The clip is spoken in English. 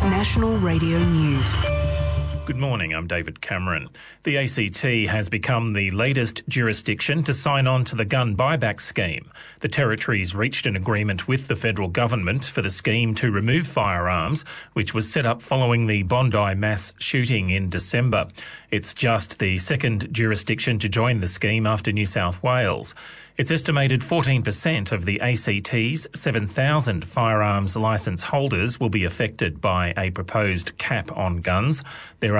National Radio News. Good morning, I'm David Cameron. The ACT has become the latest jurisdiction to sign on to the gun buyback scheme. The territories reached an agreement with the federal government for the scheme to remove firearms, which was set up following the Bondi mass shooting in December. It's just the second jurisdiction to join the scheme after New South Wales. It's estimated 14% of the ACT's 7,000 firearms licence holders will be affected by a proposed cap on guns. There